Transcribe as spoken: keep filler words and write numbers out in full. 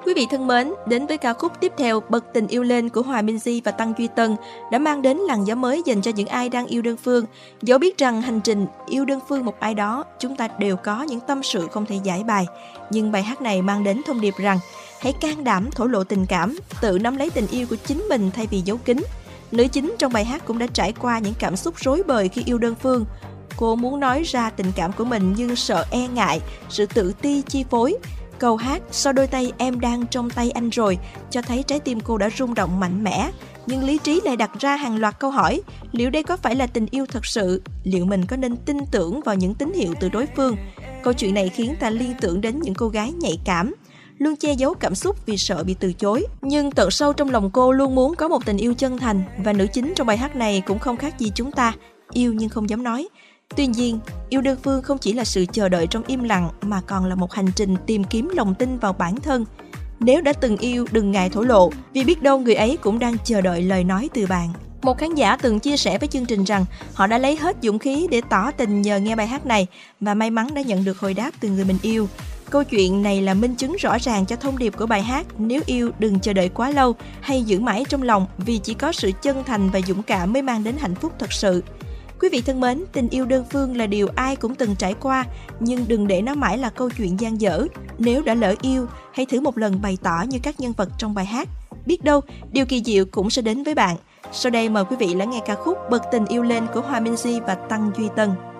Quý vị thân mến, đến với ca khúc tiếp theo Bật Tình Yêu Lên của Hòa Minzy và Tăng Duy Tân đã mang đến làn gió mới dành cho những ai đang yêu đơn phương. Dẫu biết rằng hành trình yêu đơn phương một ai đó, chúng ta đều có những tâm sự không thể giải bày. Nhưng bài hát này mang đến thông điệp rằng hãy can đảm thổ lộ tình cảm, tự nắm lấy tình yêu của chính mình thay vì giấu kín. Nữ chính trong bài hát cũng đã trải qua những cảm xúc rối bời khi yêu đơn phương. Cô muốn nói ra tình cảm của mình nhưng sợ e ngại, sự tự ti chi phối. Câu hát "Sau đôi tay em đang trong tay anh rồi" cho thấy trái tim cô đã rung động mạnh mẽ. Nhưng lý trí lại đặt ra hàng loạt câu hỏi. Liệu đây có phải là tình yêu thật sự? Liệu mình có nên tin tưởng vào những tín hiệu từ đối phương? Câu chuyện này khiến ta liên tưởng đến những cô gái nhạy cảm, luôn che giấu cảm xúc vì sợ bị từ chối. Nhưng tận sâu trong lòng cô luôn muốn có một tình yêu chân thành. Và nữ chính trong bài hát này cũng không khác gì chúng ta, yêu nhưng không dám nói. Tuy nhiên, yêu đơn phương không chỉ là sự chờ đợi trong im lặng mà còn là một hành trình tìm kiếm lòng tin vào bản thân. Nếu đã từng yêu, đừng ngại thổ lộ, vì biết đâu người ấy cũng đang chờ đợi lời nói từ bạn. Một khán giả từng chia sẻ với chương trình rằng họ đã lấy hết dũng khí để tỏ tình nhờ nghe bài hát này và may mắn đã nhận được hồi đáp từ người mình yêu. Câu chuyện này là minh chứng rõ ràng cho thông điệp của bài hát nếu yêu đừng chờ đợi quá lâu hay giữ mãi trong lòng, vì chỉ có sự chân thành và dũng cảm mới mang đến hạnh phúc thật sự. Quý vị thân mến, tình yêu đơn phương là điều ai cũng từng trải qua, nhưng đừng để nó mãi là câu chuyện dang dở. Nếu đã lỡ yêu, hãy thử một lần bày tỏ như các nhân vật trong bài hát. Biết đâu, điều kỳ diệu cũng sẽ đến với bạn. Sau đây mời quý vị lắng nghe ca khúc Bật Tình Yêu Lên của Hòa Minzy và Tăng Duy Tân.